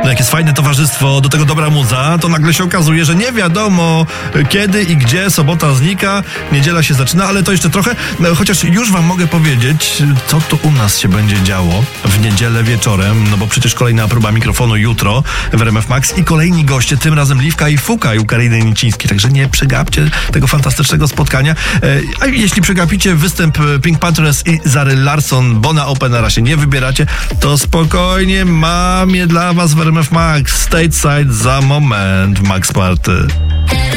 No jak jest fajne towarzystwo, do tego dobra muza, to nagle się okazuje, że nie wiadomo kiedy i gdzie sobota znika, niedziela się zaczyna, ale to jeszcze trochę, chociaż już wam mogę powiedzieć, co tu u nas się będzie działo w niedzielę wieczorem, no bo przecież kolejna próba mikrofonu jutro w RMF Max i kolejni goście, tym razem Liwka i Fukaj u Kariny Nicińskiej, także nie przegapcie tego fantastycznego spotkania. A jeśli przegapicie występ Pink Panthers i Zary Larsson, bo na Openera się nie wybieracie, to spokojnie mam je dla was w RMF Max. Stateside za moment w Max Party.